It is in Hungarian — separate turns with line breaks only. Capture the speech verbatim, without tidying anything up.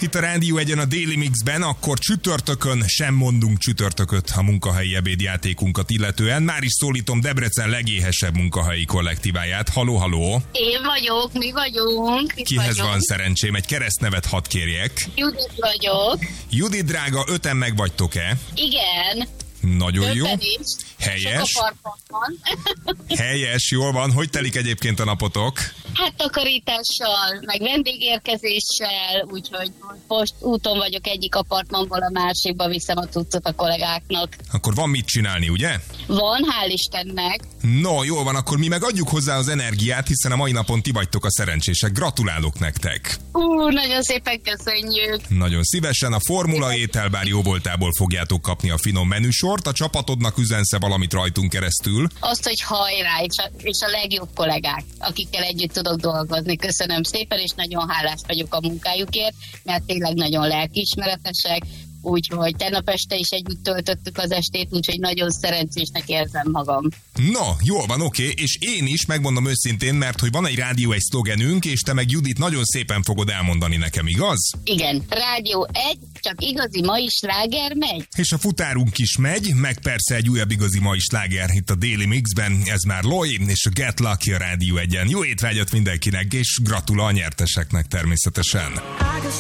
Itt a Rádió Egyen a Daily Mixben, akkor csütörtökön sem mondunk csütörtököt a munkahelyi ebédjátékunkat illetően. Már is szólítom Debrecen legéhesebb munkahelyi kollektíváját. Haló, haló!
Én vagyok, mi vagyunk.
Kihez
vagyunk.
van szerencsém? Egy keresztnevet hadd kérjek.
Judit vagyok.
Judit drága, öten meg vagytok-e?
Igen.
Nagyon jó.
Is.
Helyes.
Sok apartman van.
Helyes, jól van. Hogy telik egyébként a napotok?
Hát takarítással, meg vendégérkezéssel, úgyhogy most úton vagyok egyik apartmanból a másikba, viszem a cuccot a kollégáknak.
Akkor van mit csinálni, ugye?
Van, hál' Istennek.
No, jól van, akkor mi meg adjuk hozzá az energiát, hiszen a mai napon ti vagytok a szerencsések. Gratulálok nektek!
Ú, nagyon szépen köszönjük!
Nagyon szívesen a Formula Ételbár jóvoltából fogjátok kapni a finom menüsort. A csapatodnak üzensz valamit rajtunk keresztül?
Azt, hogy hajrá, és a, és a legjobb kollégák, akikkel együtt tudok dolgozni. Köszönöm szépen, és nagyon hálás vagyok a munkájukért, mert tényleg nagyon lelkiismeretesek, úgyhogy tegnap este is együtt töltöttük az estét, úgyhogy nagyon szerencsésnek érzem magam.
No, jól van, oké, okay. És én is megmondom őszintén, mert hogy van egy Rádió egy szlogenünk, és te meg Judit nagyon szépen fogod elmondani nekem, igaz?
Igen, Rádió egy, csak igazi mai sláger megy.
És a futárunk is megy, meg persze egy újabb igazi mai sláger itt a Daily Mixben, ez már Loy és a Get Lucky a Rádió egyen. Jó étvágyat mindenkinek, és gratulál a nyerteseknek természetesen.